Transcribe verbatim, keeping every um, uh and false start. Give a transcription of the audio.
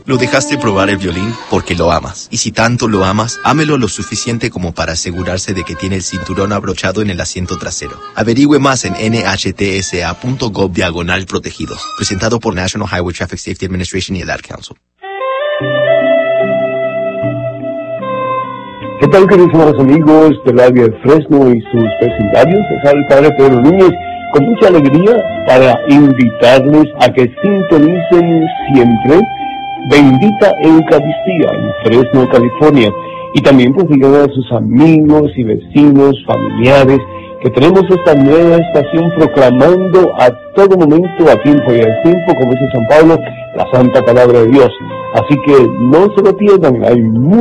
Lo dejaste probar el violín porque lo amas. Y si tanto lo amas, ámelo lo suficiente como para asegurarse de que tiene el cinturón abrochado en el asiento trasero. Averigüe más en N H T S A punto gov diagonal protegidos. Presentado por National Highway Traffic Safety Administration y el Ad Council. ¿Qué tal, queridos amigos del área de Fresno y sus vecindarios? Es el Padre Pedro Núñez con mucha alegría para invitarles a que sintonicen siempre Bendita Eucaristía en Fresno, California. Y también pues digan a sus amigos y vecinos, familiares, que tenemos esta nueva estación proclamando a todo momento, a tiempo y a tiempo, como dice San Pablo, la santa palabra de Dios. Así que no se lo pierdan, hay mucho